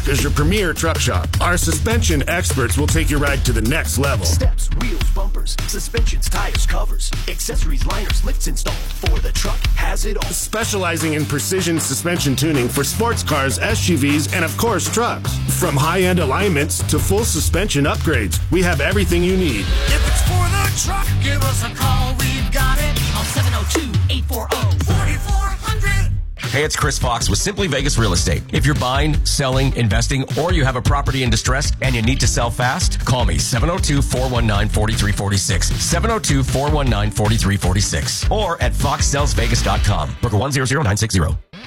Truck is your premier truck shop. Our suspension experts will take your ride to the next level. Steps, wheels, bumpers, suspensions, tires, covers, accessories, liners, lifts installed. For the truck has it all. Specializing in precision suspension tuning for sports cars, SUVs, and of course trucks. From high-end alignments to full suspension upgrades, we have everything you need. If it's for the truck, give us a call. We've got it on 702-840-4400. Hey, it's Chris Fox with Simply Vegas Real Estate. If you're buying, selling, investing, or you have a property in distress and you need to sell fast, call me 702-419-4346. 702-419-4346. Or at foxsellsvegas.com. Broker 100960.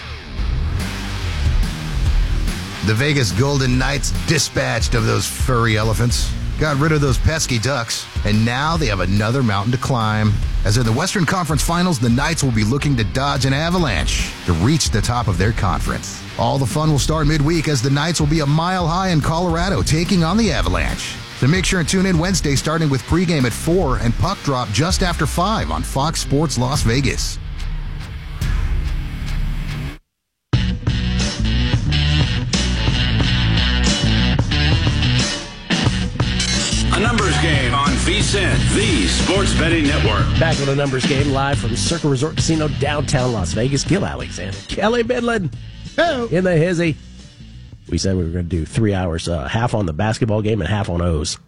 The Vegas Golden Knights dispatched of those furry elephants, got rid of those pesky ducks, and now they have another mountain to climb. As in the Western Conference Finals, the Knights will be looking to dodge an avalanche to reach the top of their conference. All the fun will start midweek as the Knights will be a mile high in Colorado taking on the Avalanche. So make sure and tune in Wednesday starting with pregame at 4 and puck drop just after 5 on Fox Sports Las Vegas. A numbers game on VSiN, the Sports Betting Network. Back with a numbers game live from Circle Resort Casino, downtown Las Vegas. Gil Alexander, Kelly Midland, in the hizzy. We said we were going to do 3 hours, half on the basketball game and half on O's.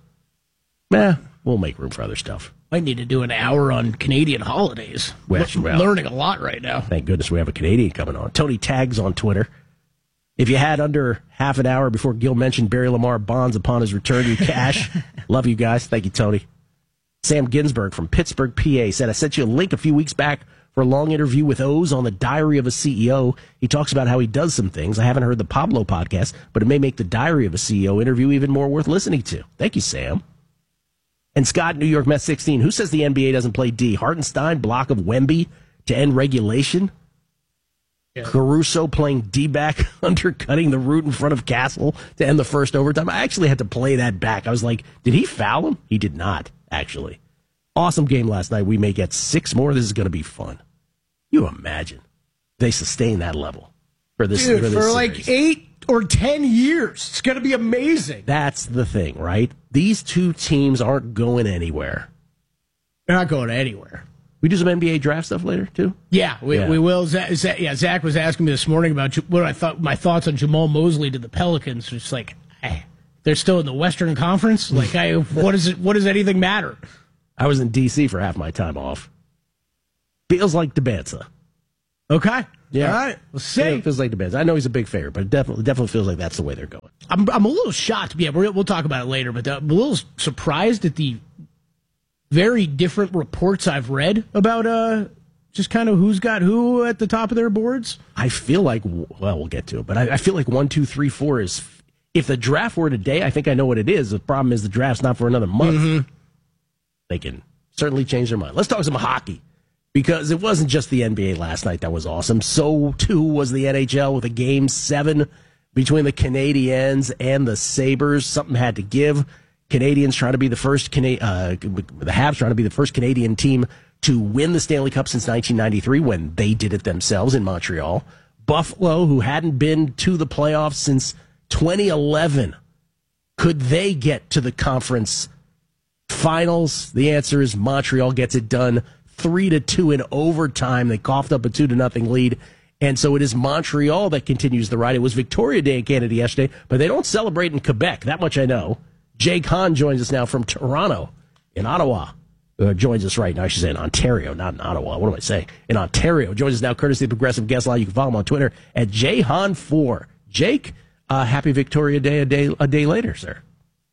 We'll make room for other stuff. Might need to do an hour on Canadian holidays. Well, learning a lot right now. Thank goodness we have a Canadian coming on. Tony Tags on Twitter. If you had under half an hour before Gil mentioned Barry Lamar bonds upon his return, you cash. Love you guys. Thank you, Tony. Sam Ginsberg from Pittsburgh, PA said, I sent you a link a few weeks back for a long interview with Oz on the Diary of a CEO. He talks about how he does some things. I haven't heard the Pablo podcast, but it may make the Diary of a CEO interview even more worth listening to. Thank you, Sam. And Scott, New York Mets 16, who says the NBA doesn't play D? Hartenstein, block of Wemby to end regulation? Yeah. Caruso playing D-back, undercutting the root in front of Castle to end the first overtime. I actually had to play that back. I was like, did he foul him? He did not, actually. Awesome game last night. We may get 6 more. This is going to be fun. You imagine they sustain that level for this, Dude, for this for series. like 8 or 10 years. It's going to be amazing. That's the thing, right? These two teams aren't going anywhere. They're not going anywhere. We do some NBA draft stuff later, too? Yeah, we will. Zach was asking me this morning about what I thought, my thoughts on Jamal Mosley to the Pelicans. It's like, they're still in the Western Conference? Like, what does anything matter? I was in D.C. for half my time off. Feels like DeBanza. Okay. Yeah. All right. We'll see. It feels like DeBanza. I know he's a big favorite, but it definitely feels like that's the way they're going. I'm a little shocked. Yeah, we'll talk about it later, but I'm a little surprised at the very different reports I've read about just kind of who's got who at the top of their boards. I feel like, well, we'll get to it, but I feel like 1, 2, 3, 4 is, if the draft were today, I think I know what it is. The problem is the draft's not for another month. Mm-hmm. They can certainly change their mind. Let's talk some hockey, because it wasn't just the NBA last night that was awesome. So, too, was the NHL with a Game 7 between the Canadiens and the Sabres. Something had to give. Canadians trying to be the first the Habs trying to be the first Canadian team to win the Stanley Cup since 1993 when they did it themselves in Montreal. Buffalo, who hadn't been to the playoffs since 2011, could they get to the conference finals? The answer is Montreal gets it done 3-2 in overtime. They coughed up a 2-0 lead. And so it is Montreal that continues the ride. It was Victoria Day in Canada yesterday, but they don't celebrate in Quebec. That much I know. Jake Hahn joins us now from Toronto in Ottawa. Joins us right now. I should say in Ontario, not in Ottawa. What am I saying? In Ontario. Joins us now courtesy of Progressive Guest Line. You can follow him on Twitter at jhahn4. Jake, happy Victoria Day a day later, sir.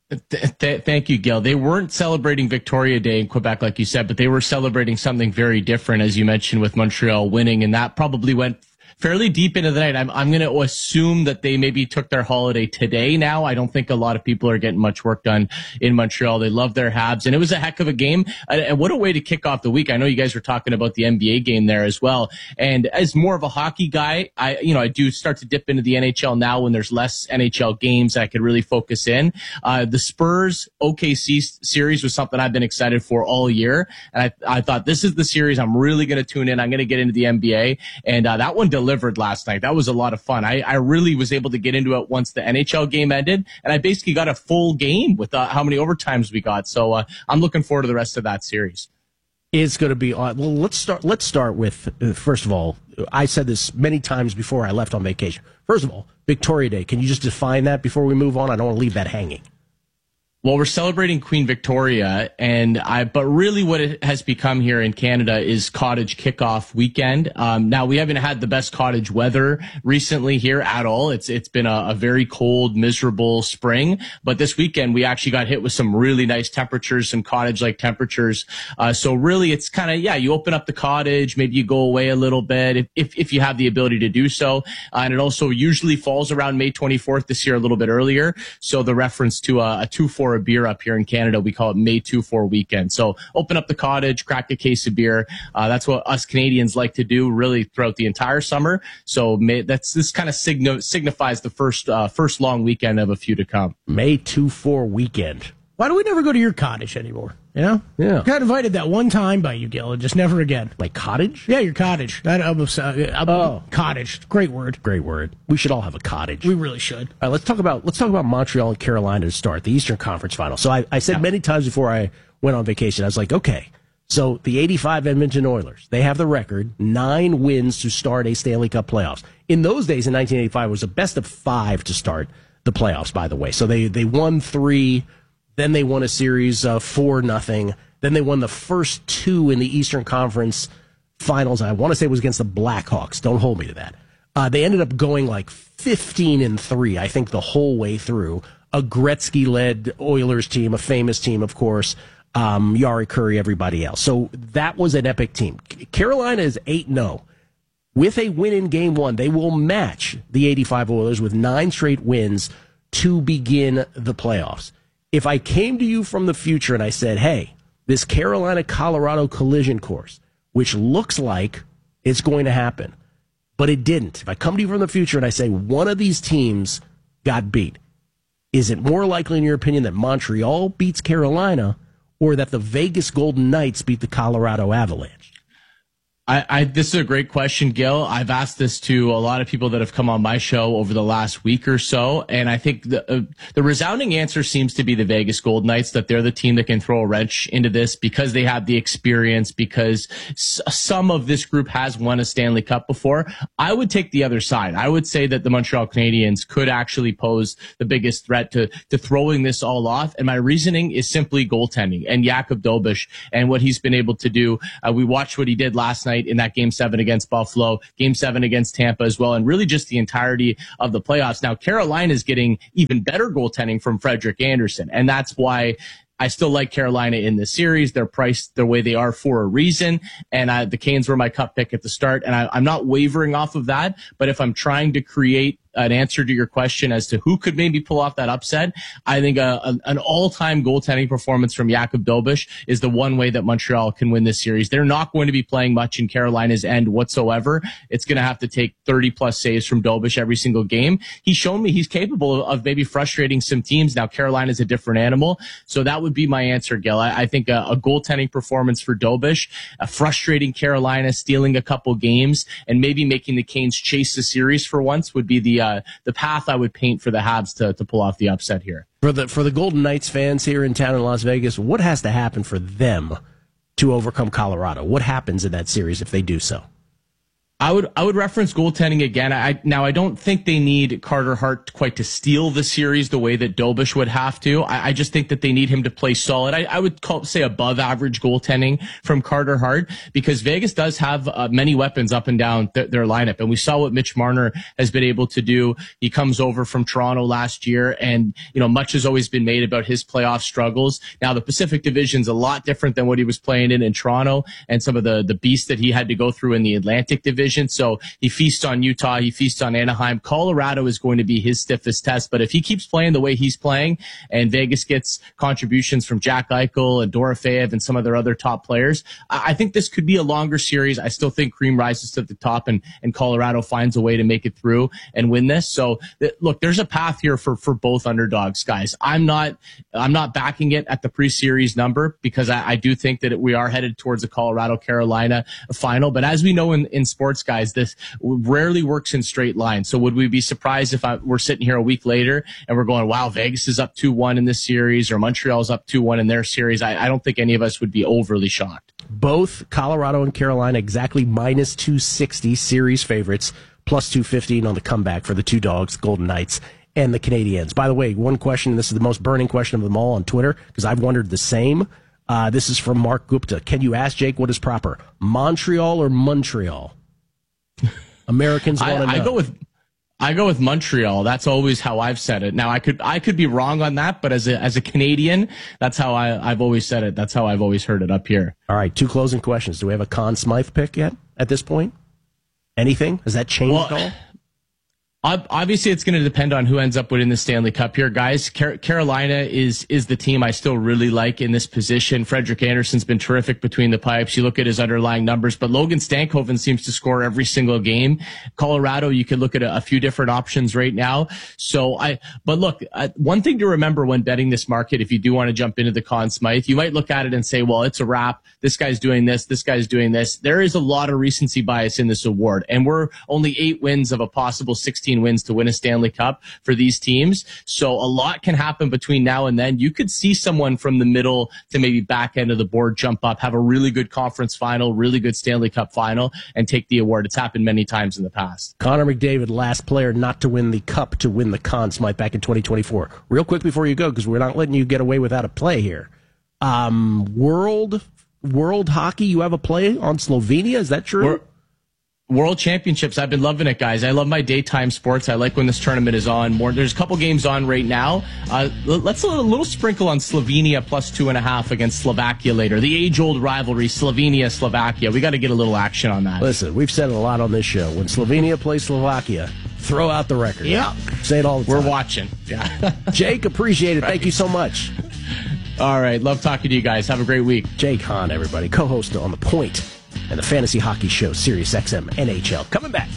Thank you, Gil. They weren't celebrating Victoria Day in Quebec, like you said, but they were celebrating something very different, as you mentioned, with Montreal winning, and that probably went fairly deep into the night. I'm going to assume that they maybe took their holiday today now. I don't think a lot of people are getting much work done in Montreal. They love their Habs, and it was a heck of a game. And what a way to kick off the week. I know you guys were talking about the NBA game there as well. And as more of a hockey guy, I do start to dip into the NHL now when there's less NHL games. I could really focus in. The Spurs OKC series was something I've been excited for all year. And I thought this is the series I'm really going to tune in. I'm going to get into the NBA. And that one delivered. delivered last night. That was a lot of fun. I really was able to get into it once the NHL game ended, and I basically got a full game with how many overtimes we got. So I'm looking forward to the rest of that series. It's going to be well. Let's start with first of all. I said this many times before I left on vacation. First of all, Victoria Day. Can you just define that before we move on? I don't want to leave that hanging. Well, we're celebrating Queen Victoria, but really what it has become here in Canada is cottage kickoff weekend. Now we haven't had the best cottage weather recently here at all. It's been a very cold, miserable spring, but this weekend we actually got hit with some really nice temperatures, some cottage-like temperatures. So really it's kind of, you open up the cottage, maybe you go away a little bit if you have the ability to do so. And it also usually falls around May 24th this year, a little bit earlier. So the reference to a 2-4 a beer up here in Canada, we call it May 2-4 weekend. So open up the cottage, crack a case of beer. That's what us Canadians like to do really throughout the entire summer. So this kind of signifies the first long weekend of a few to come. May 2-4 weekend. Why do we never go to your cottage anymore? You know? Yeah. Got invited that one time by you, Gil, and just never again. Like cottage? Yeah, your cottage. Cottage. Great word. Great word. We should all have a cottage. We really should. All right, let's talk about Montreal and Carolina to start, the Eastern Conference Final. So I said many times before I went on vacation, I was like, okay, so the 85 Edmonton Oilers, they have the record, 9 wins to start a Stanley Cup playoffs. In those days, in 1985, it was a best of 5 to start the playoffs, by the way. So they won 3. Then they won a series 4-0. Then they won the first 2 in the Eastern Conference Finals. I want to say it was against the Blackhawks. Don't hold me to that. They ended up going like 15-3, I think, the whole way through. A Gretzky-led Oilers team, a famous team, of course. Jari Kurri, everybody else. So that was an epic team. Carolina is 8-0. With a win in Game 1, they will match the 85 Oilers with 9 straight wins to begin the playoffs. If I came to you from the future and I said, hey, this Carolina-Colorado collision course, which looks like it's going to happen, but it didn't. If I come to you from the future and I say one of these teams got beat, is it more likely, in your opinion, that Montreal beats Carolina or that the Vegas Golden Knights beat the Colorado Avalanche? This is a great question, Gil. I've asked this to a lot of people that have come on my show over the last week or so, and I think the resounding answer seems to be the Vegas Golden Knights, that they're the team that can throw a wrench into this because they have the experience, because some of this group has won a Stanley Cup before. I would take the other side. I would say that the Montreal Canadiens could actually pose the biggest threat to throwing this all off, and my reasoning is simply goaltending and Jakub Dobeš and what he's been able to do. We watched what he did last night in that Game 7 against Buffalo, Game 7 against Tampa as well, and really just the entirety of the playoffs. Now, Carolina is getting even better goaltending from Frederik Andersen, and that's why I still like Carolina in this series. They're priced the way they are for a reason, and the Canes were my cup pick at the start, and I'm not wavering off of that, but if I'm trying to create an answer to your question as to who could maybe pull off that upset, I think an all-time goaltending performance from Jakub Dobeš is the one way that Montreal can win this series. They're not going to be playing much in Carolina's end whatsoever. It's going to have to take 30-plus saves from Dobeš every single game. He's shown me he's capable of maybe frustrating some teams. Now, Carolina's a different animal, so that would be my answer, Gil. I think a goaltending performance for Dobeš, a frustrating Carolina, stealing a couple games, and maybe making the Canes chase the series for once would be the path I would paint for the Habs to pull off the upset here. For the Golden Knights fans here in town in Las Vegas, what has to happen for them to overcome Colorado? What happens in that series if they do so? I would reference goaltending again. I don't think they need Carter Hart quite to steal the series the way that Dobeš would have to. I just think that they need him to play solid. I would say above average goaltending from Carter Hart, because Vegas does have many weapons up and down their lineup. And we saw what Mitch Marner has been able to do. He comes over from Toronto last year, and, much has always been made about his playoff struggles. Now, the Pacific Division's a lot different than what he was playing in Toronto and some of the beasts that he had to go through in the Atlantic Division. So he feasts on Utah, he feasts on Anaheim. Colorado is going to be his stiffest test, but if he keeps playing the way he's playing and Vegas gets contributions from Jack Eichel and Dorofeev and some of their other top players, I think this could be a longer series. I still think Cream rises to the top and Colorado finds a way to make it through and win this. So look, there's a path here for both underdogs, guys. I'm not backing it at the pre-series number because I do think that we are headed towards a Colorado-Carolina final. But as we know in sports, sports, guys, this rarely works in straight lines. So would we be surprised if we're sitting here a week later and we're going, wow, Vegas is up 2-1 in this series or Montreal's up 2-1 in their series? I don't think any of us would be overly shocked. Both Colorado and Carolina exactly minus 260 series favorites, plus 215 on the comeback for the two dogs, Golden Knights and the Canadiens. By the way, one question, and this is the most burning question of them all on Twitter, because I've wondered the same. This is from Mark Gupta. Can you ask Jake what is proper, Montreal or Montreal? Americans want to know. I go with Montreal. That's always how I've said it. Now I could be wrong on that, but as a Canadian, that's how I've always said it. That's how I've always heard it up here. All right, two closing questions. Do we have a Conn Smythe pick yet at this point? Anything? Has that changed at all? Obviously, it's going to depend on who ends up winning the Stanley Cup here, guys. Carolina is the team I still really like in this position. Frederik Andersen's been terrific between the pipes. You look at his underlying numbers, but Logan Stankoven seems to score every single game. Colorado, you could look at a few different options right now. But look, one thing to remember when betting this market, if you do want to jump into the Conn Smythe, you might look at it and say, well, it's a wrap. This guy's doing this. This guy's doing this. There is a lot of recency bias in this award, and we're only 8 wins of a possible 16 wins to win a Stanley Cup for these teams. So a lot can happen between now and then. You could see someone from the middle to maybe back end of the board jump up, have a really good conference final, really good Stanley Cup final, and take the award. It's happened many times in the past. Connor McDavid, last player not to win the Cup to win the Conn Smythe back in 2024. Real quick before you go, because we're not letting you get away without a play here. World hockey, you have a play on Slovenia? Is that true? World Championships, I've been loving it, guys. I love my daytime sports. I like when this tournament is on. There's a couple games on right now. Let's a little sprinkle on Slovenia plus 2.5 against Slovakia later. The age-old rivalry, Slovenia-Slovakia. We got to get a little action on that. Listen, we've said it a lot on this show. When Slovenia plays Slovakia, throw out the record. Yeah. Say it all the time. We're watching. Yeah. Jake, appreciate it. Thank you so much. All right. Love talking to you guys. Have a great week. Jake Hahn, everybody. Co-host on The Point and the Fantasy Hockey Show, Sirius XM NHL. Coming back.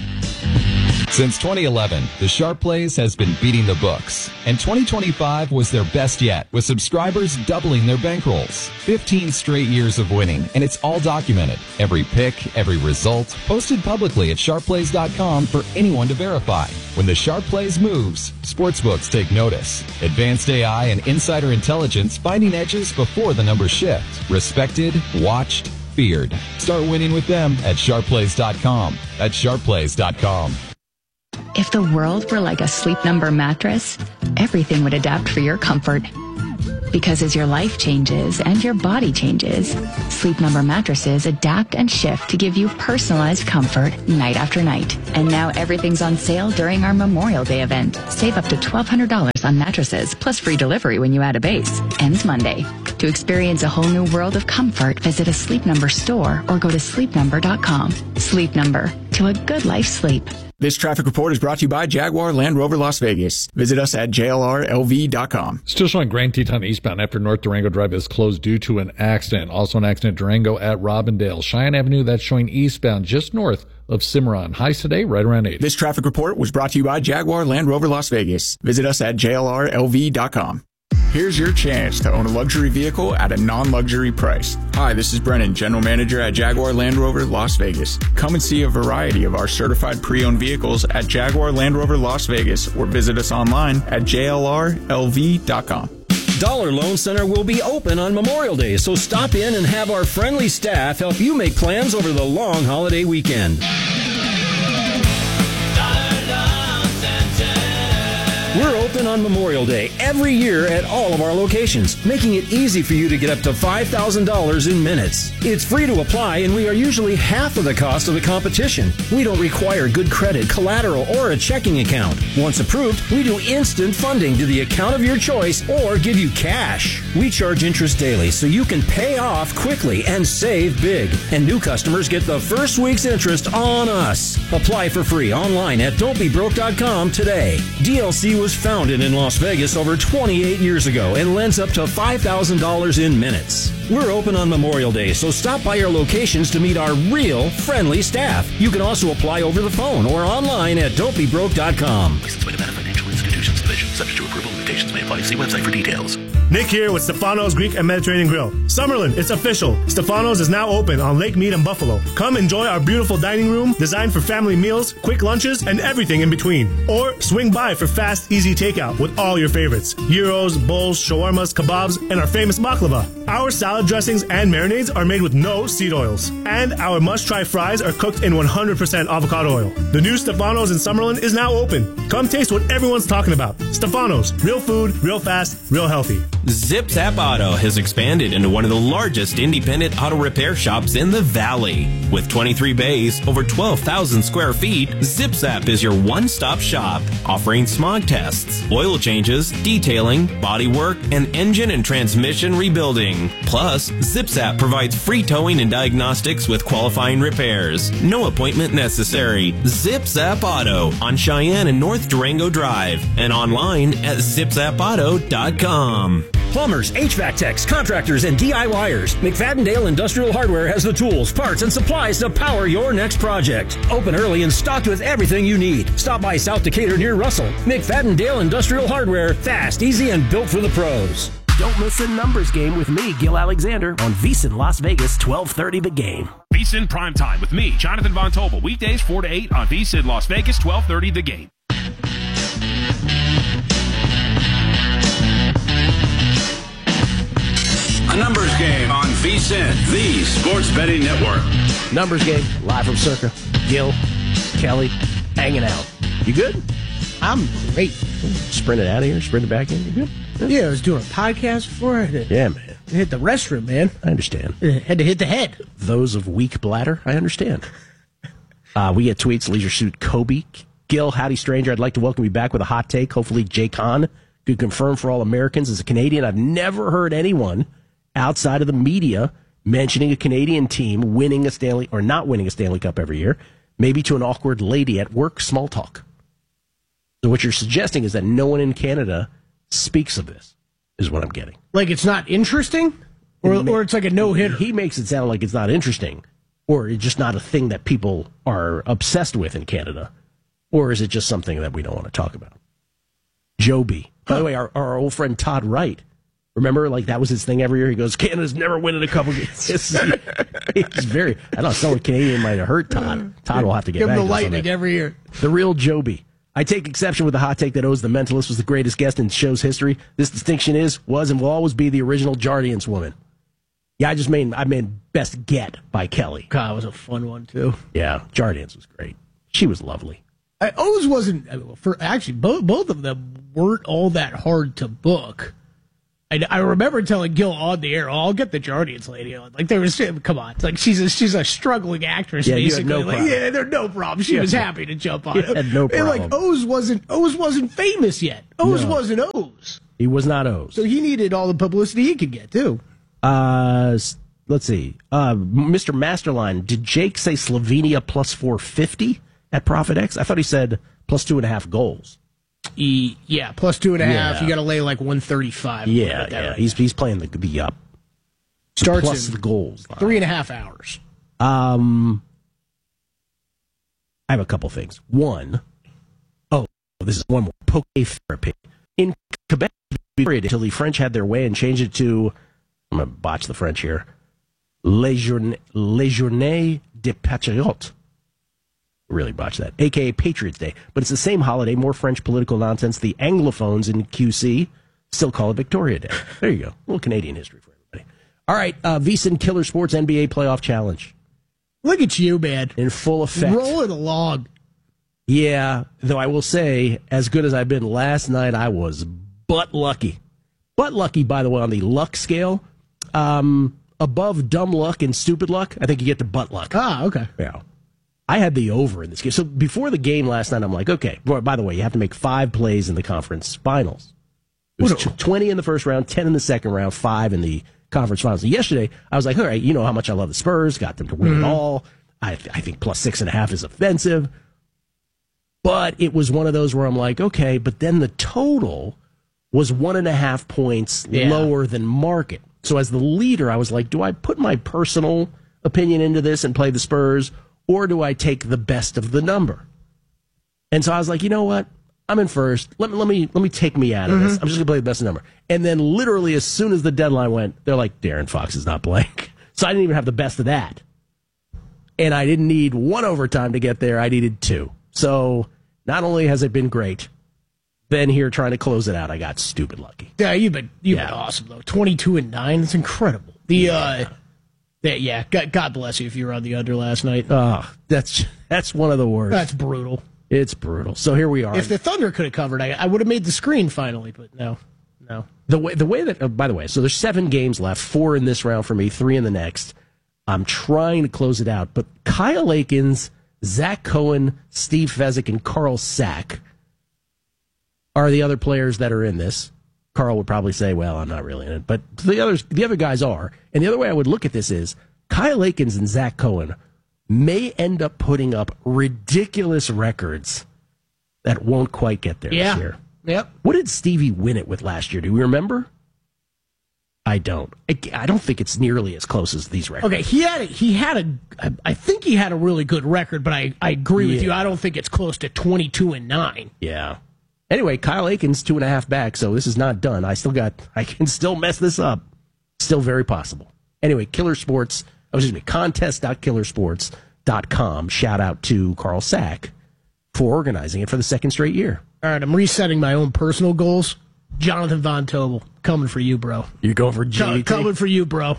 Since 2011, the Sharp Plays has been beating the books, and 2025 was their best yet, with subscribers doubling their bankrolls. 15 straight years of winning, and it's all documented. Every pick, every result, posted publicly at sharpplays.com for anyone to verify. When the Sharp Plays moves, sportsbooks take notice. Advanced AI and insider intelligence finding edges before the numbers shift. Respected, watched, feared. Start winning with them at sharpplays.com. That's sharpplays.com. If the world were like a Sleep Number mattress, everything would adapt for your comfort. Because as your life changes and your body changes, Sleep Number mattresses adapt and shift to give you personalized comfort night after night. And now everything's on sale during our Memorial Day event. Save up to $1,200 on mattresses, plus free delivery when you add a base. Ends Monday. To experience a whole new world of comfort, visit a Sleep Number store or go to sleepnumber.com. Sleep Number. To a good life sleep. This traffic report is brought to you by Jaguar Land Rover Las Vegas. Visit us at jlrlv.com. Still showing Grand Teton eastbound after North Durango Drive is closed due to an accident. Also an accident Durango at Robindale. Cheyenne Avenue, that's showing eastbound just north of Cimarron. Highs today right around 80. This traffic report was brought to you by Jaguar Land Rover Las Vegas. Visit us at jlrlv.com. Here's your chance to own a luxury vehicle at a non-luxury price. Hi, this is Brennan, General Manager at Jaguar Land Rover Las Vegas. Come and see a variety of our certified pre-owned vehicles at Jaguar Land Rover Las Vegas or visit us online at jlrlv.com. Dollar Loan Center will be open on Memorial Day, so stop in and have our friendly staff help you make plans over the long holiday weekend. We're open on Memorial Day every year at all of our locations, making it easy for you to get up to $5,000 in minutes. It's free to apply, and we are usually half of the cost of the competition. We don't require good credit, collateral, or a checking account. Once approved, we do instant funding to the account of your choice or give you cash. We charge interest daily so you can pay off quickly and save big. And new customers get the first week's interest on us. Apply for free online at don'tbebroke.com today. DLC was founded in Las Vegas over 28 years ago and lends up to $5,000 in minutes. We're open on Memorial Day, so stop by our locations to meet our real, friendly staff. You can also apply over the phone or online at don'tbebroke.com. Licensed by the Beneficial Institutions Division. competition. Subject to approval, limitations may apply. See website for details. Nick here with Stefano's Greek and Mediterranean Grill. Summerlin, it's official. Stefano's is now open on Lake Mead and Buffalo. Come enjoy our beautiful dining room designed for family meals, quick lunches, and everything in between. Or swing by for fast, easy takeout with all your favorites. Gyros, bowls, shawarmas, kebabs, and our famous baklava. Our salad dressings and marinades are made with no seed oils. And our must-try fries are cooked in 100% avocado oil. The new Stefano's in Summerlin is now open. Come taste what everyone's talking about. Stefano's, real food, real fast, real healthy. Zip Zap Auto has expanded into one of the largest independent auto repair shops in the Valley. With 23 bays, over 12,000 square feet, Zip Zap is your one-stop shop, offering smog tests, oil changes, detailing, body work, and engine and transmission rebuilding. Plus, Zip Zap provides free towing and diagnostics with qualifying repairs. No appointment necessary. Zip Zap Auto on Cheyenne and North Durango Drive and online at zipzapauto.com. Plumbers, HVAC techs, contractors, and DIYers. McFadden-Dale Industrial Hardware has the tools, parts, and supplies to power your next project. Open early and stocked with everything you need. Stop by South Decatur near Russell. McFadden-Dale Industrial Hardware. Fast, easy, and built for the pros. Don't miss a numbers game with me, Gil Alexander, on VSiN Las Vegas, 12:30 The Game. VSiN Primetime with me, Jonathan Von Tobel. Weekdays 4 to 8 on VSiN Las Vegas, 12:30 The Game. A numbers game on VSiN, the sports betting network. Numbers game, live from Circa. Gil, Kelly, hanging out. You good? I'm great. Sprinted out of here, sprinted back in. You good? Yeah, I was doing a podcast before. I had to Yeah, man. hit the restroom, man. I understand. Had to hit the head. Those of weak bladder, I understand. We get tweets, Leisure Suit Kobe. Gil, howdy stranger, I'd like to welcome you back with a hot take. Hopefully Jay Kahn could confirm for all Americans. As a Canadian, I've never heard anyone outside of the media mentioning a Canadian team winning a Stanley, or not winning a Stanley Cup every year, maybe to an awkward lady at work small talk. So what you're suggesting is that no one in Canada speaks of this, is what I'm getting. Like it's not interesting? Or it's like a no-hitter? He makes it sound like it's not interesting, or it's just not a thing that people are obsessed with in Canada, or is it just something that we don't want to talk about? Joby. By the way, our old friend Todd Wright, remember, like that was his thing every year. He goes, Canada's never winning a couple games. It's very, I don't know, someone Canadian might have hurt Todd. Todd will have to get Give back him the to us on lightning that. every year. The real Joby. I take exception with the hot take that Oz the Mentalist was the greatest guest in show's history. This distinction was, and will always be the original Jardiance woman. Yeah, I made Best Get by Kelly. God, it was a fun one, too. Yeah, Jardiance was great. She was lovely. Oz wasn't, actually, both of them weren't all that hard to book. I remember telling Gil on the air, I'll get the Jardiance lady on. Like, they were saying, come on. It's like, she's a struggling actress, yeah, basically. You had no problem. Yeah, there's no problem. She was happy to jump on it. Had no problem. And like, Oz wasn't famous yet. Oz wasn't Oz. He was not Oz. So he needed all the publicity he could get, too. Let's see. Mr. Masterline, did Jake say Slovenia plus 450 at Profit X? I thought he said plus 2.5 goals. Yeah, plus 2.5. Yeah. You got to lay like 135. Yeah. He's playing the starts plus the goals. 3.5 hours. I have a couple things. One, this is one more. Poke therapy in Quebec until the French had their way and changed it to, I'm going to botch the French here, Les Journées des Patriotes. Really botched that, a.k.a. Patriots Day. But it's the same holiday, more French political nonsense. The Anglophones in QC still call it Victoria Day. There you go. A little Canadian history for everybody. All right, VSiN Killer Sports NBA Playoff Challenge. Look at you, man. In full effect. Rolling along. Yeah, though I will say, as good as I've been last night, I was butt lucky. Butt lucky, by the way, on the luck scale. Above dumb luck and stupid luck, I think you get to butt luck. Ah, okay. Yeah. I had the over in this game. So before the game last night, I'm like, okay. By the way, you have to make 5 plays in the conference finals. It was 20 in the first round, 10 in the second round, 5 in the conference finals. And yesterday, I was like, all right, you know how much I love the Spurs. Got them to win it all. I think plus 6.5 is offensive. But it was one of those where I'm like, okay, but then the total was 1.5 points lower than market. So as the leader, I was like, do I put my personal opinion into this and play the Spurs, or do I take the best of the number? And so I was like, you know what? I'm in first. Let me take me out of this. I'm just going to play the best number. And then literally as soon as the deadline went, they're like, Darren Fox is not playing. So I didn't even have the best of that. And I didn't need 1 overtime to get there. I needed 2. So not only has it been great, then here trying to close it out, I got stupid lucky. Yeah, you've been awesome though. 22-9, that's incredible. God bless you if you were on the under last night. That's one of the worst. That's brutal. It's brutal. So here we are. If the Thunder could have covered, I would have made the screen finally, but no. The way that, by the way, so there's 7 games left, 4 in this round for me, 3 in the next. I'm trying to close it out, but Kyle Aikens, Zach Cohen, Steve Fezzik, and Carl Sack are the other players that are in this. Carl would probably say, well, I'm not really in it, but the other guys are. And the other way I would look at this is Kyle Aikens and Zach Cohen may end up putting up ridiculous records that won't quite get there this year. Yep. What did Stevie win it with last year? Do we remember? I don't. I don't think it's nearly as close as these records. Okay, I think he had a really good record, but I agree with you. I don't think it's close to 22-9. Yeah. Anyway, Kyle Aikens 2.5 back, so this is not done. I can still mess this up. Still very possible. Anyway, contest.killersports.com. Shout out to Carl Sack for organizing it for the second straight year. All right, I'm resetting my own personal goals. Jonathan Von Tobel, coming for you, bro. You're going for JT? Coming for you, bro.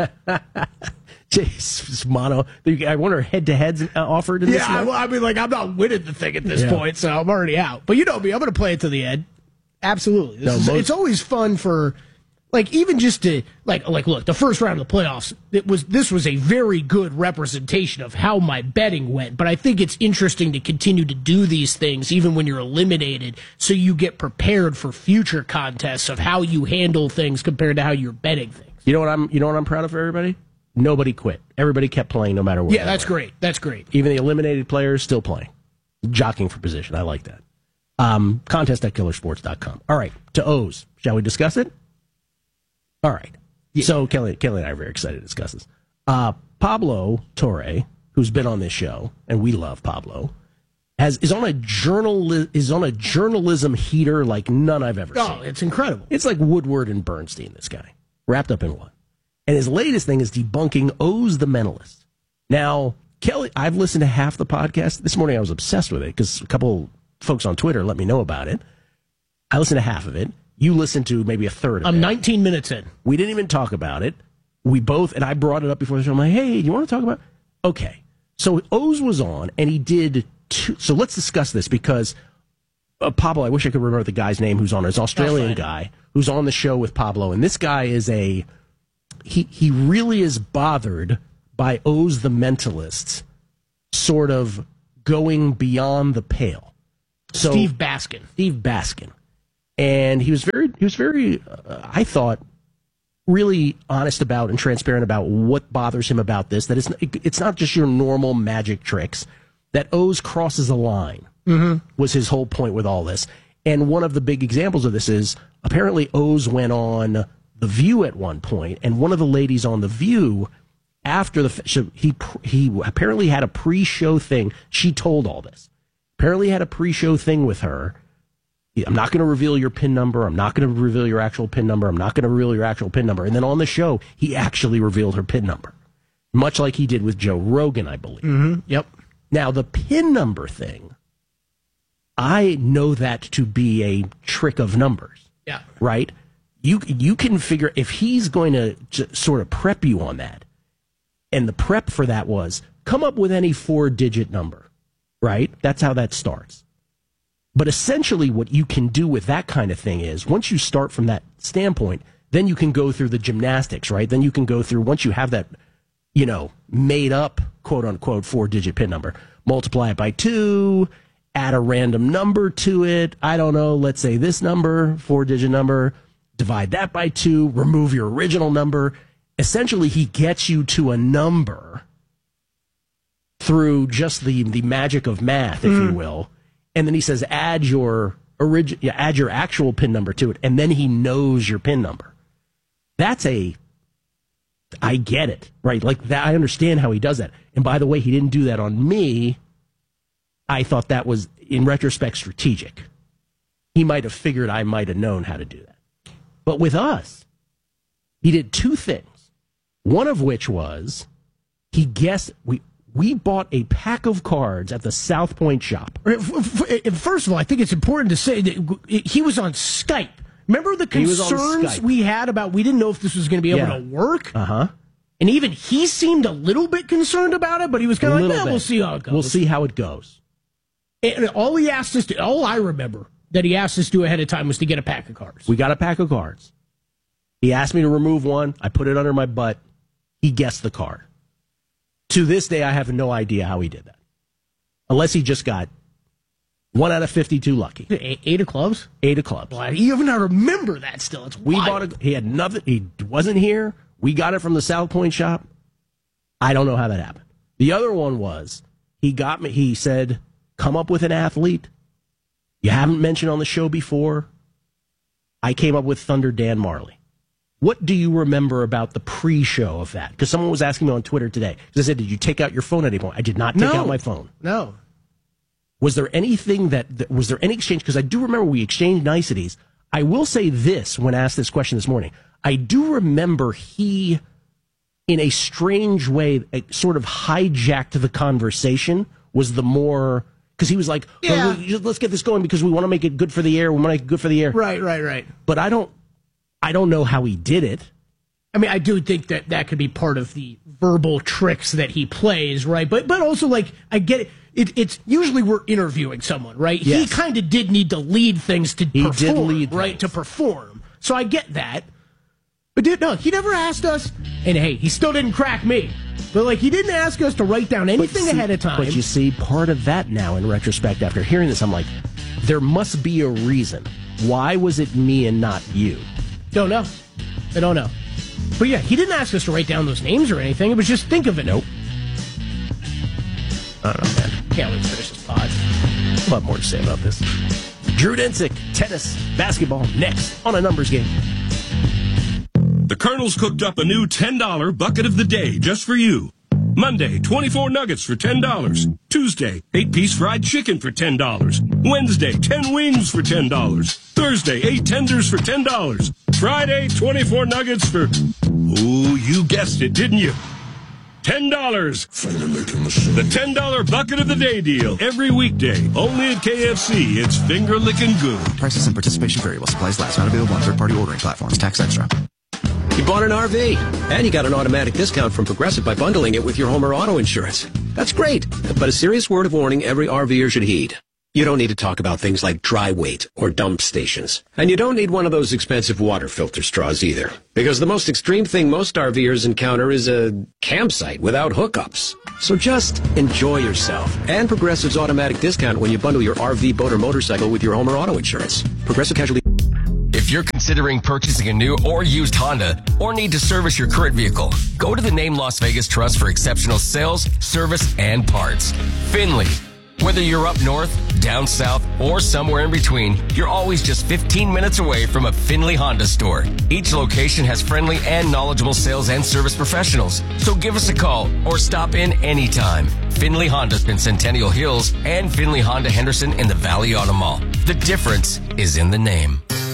Jeez, mono. I wonder head-to-heads offered in this one? Well, I mean, I'm not winning the thing at this point, so I'm already out. But you know me, I'm going to play it to the end. Absolutely. It's always fun for, even just to, look, the first round of the playoffs, this was a very good representation of how my betting went. But I think it's interesting to continue to do these things even when you're eliminated, so you get prepared for future contests of how you handle things compared to how you're betting things. You know what I'm proud of for everybody? Nobody quit. Everybody kept playing no matter what. Yeah, that's great. That's great. Even the eliminated players still playing. Jockeying for position. I like that. Contest.killersports.com. All right, to O's. Shall we discuss it? All right. Yeah. So Kelly and I are very excited to discuss this. Pablo Torre, who's been on this show, and we love Pablo, is on a journalism heater like none I've ever seen. Oh, it's incredible. It's like Woodward and Bernstein, this guy, wrapped up in one. And his latest thing is debunking O's the Mentalist. Now, Kelly, I've listened to half the podcast. This morning I was obsessed with it because a couple folks on Twitter let me know about it. I listened to half of it. You listened to maybe a third of it. I'm 19 minutes in. We didn't even talk about it. And I brought it up before the show. I'm like, hey, do you want to talk about it? Okay. So O's was on, and he did two. So let's discuss this because Pablo, I wish I could remember the guy's name who's on it. It's an Australian guy who's on the show with Pablo. And this guy is he really is bothered by O's the Mentalist sort of going beyond the pale. So, Steve Baskin. And he was very, I thought, really honest about and transparent about what bothers him about this. That it's not just your normal magic tricks. That O's crosses a line was his whole point with all this. And one of the big examples of this is apparently O's went on The View at one point, and one of the ladies on The View after he apparently had a pre-show thing. She told all this. Apparently had a pre-show thing with her. I'm not going to reveal your PIN number. I'm not going to reveal your actual PIN number. I'm not going to reveal your actual PIN number. And then on the show, he actually revealed her PIN number, much like he did with Joe Rogan, I believe. Mm-hmm. Yep. Now, the PIN number thing, I know that to be a trick of numbers. Yeah. Right? You can figure, if he's going to sort of prep you on that, and the prep for that was, come up with any 4-digit number, right? That's how that starts. But essentially what you can do with that kind of thing is, once you start from that standpoint, then you can go through the gymnastics, right? Then you can go through, once you have that, made up, quote unquote, 4-digit PIN number, multiply it by 2, add a random number to it. I don't know, let's say this number, 4-digit number, divide that by 2, remove your original number. Essentially, he gets you to a number through just the magic of math, if you will. And then he says, add your actual PIN number to it, and then he knows your PIN number. I get it, right? Like that, I understand how he does that. And by the way, he didn't do that on me. I thought that was, in retrospect, strategic. he might have figured I might have known how to do that. But with us, he did two things. One of which was he guessed we bought a pack of cards at the South Point shop. First of all, I think it's important to say that he was on Skype. Remember the concerns we had about we didn't know if this was going to be able to work? Uh-huh. And even he seemed a little bit concerned about it, but he was kind of like, we'll see how it goes. We'll see how it goes. And all he asked us to, all I remember that he asked us to do ahead of time was to get a pack of cards. We got a pack of cards. He asked me to remove one. I put it under my butt. He guessed the card. To this day, I have no idea how he did that. Unless he just got 1 out of 52 lucky. 8 of clubs? 8 of clubs. Well, you even remember that still. It's wild. He had nothing. He wasn't here. We got it from the South Point shop. I don't know how that happened. The other one was he got me. He said, come up with an athlete you haven't mentioned on the show before. I came up with Thunder Dan Marley. What do you remember about the pre-show of that? Because someone was asking me on Twitter today. I said, did you take out your phone at any point? I did not take out my phone. No. Was there anything was there any exchange? Because I do remember we exchanged niceties. I will say this when asked this question this morning. I do remember he, in a strange way, sort of hijacked the conversation, was the more... Because he was like, well, let's get this going because we want to make it good for the air. We want to make it good for the air. Right. But I don't know how he did it. I mean, I do think that could be part of the verbal tricks that he plays, right? But also, like, I get it. It's usually we're interviewing someone, right? Yes. He kind of did need to lead things to perform, did lead right? things. To perform. So I get that. But dude, no, he never asked us. And hey, he still didn't crack me. But like, he didn't ask us to write down anything ahead of time. But you see, part of that now, in retrospect, after hearing this, I'm like, there must be a reason. Why was it me and not you? Don't know. I don't know. But yeah, he didn't ask us to write down those names or anything. It was just think of it. Nope. I don't know, man. Can't wait to finish this pod. A lot more to say about this. Drew Densick, tennis, basketball, next on A Numbers Game. The Colonel's cooked up a new $10 bucket of the day just for you. Monday, 24 nuggets for $10. Tuesday, 8-piece fried chicken for $10. Wednesday, 10 wings for $10. Thursday, 8 tenders for $10. Friday, 24 nuggets for... Oh, you guessed it, didn't you? $10. The $10 bucket of the day deal. Every weekday. Only at KFC. It's finger-licking good. Prices and participation vary while supplies last. Not available on third-party ordering platforms. Tax extra. You bought an RV, and you got an automatic discount from Progressive by bundling it with your home or auto insurance. That's great, but a serious word of warning every RVer should heed. You don't need to talk about things like dry weight or dump stations. And you don't need one of those expensive water filter straws either. Because the most extreme thing most RVers encounter is a campsite without hookups. So just enjoy yourself. And Progressive's automatic discount when you bundle your RV, boat, or motorcycle with your home or auto insurance. Progressive Casualty. If you're considering purchasing a new or used Honda or need to service your current vehicle, go to the Name Las Vegas Trust for exceptional sales, service, and parts. Finley. Whether you're up north, down south, or somewhere in between, you're always just 15 minutes away from a Finley Honda store. Each location has friendly and knowledgeable sales and service professionals. So give us a call or stop in anytime. Finley Honda in Centennial Hills and Finley Honda Henderson in the Valley Auto Mall. The difference is in the name.